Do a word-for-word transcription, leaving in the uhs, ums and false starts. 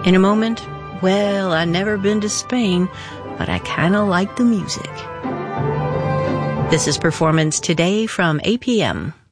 In a moment, well, I never been to Spain, but I kinda like the music. This is Performance Today from A P M.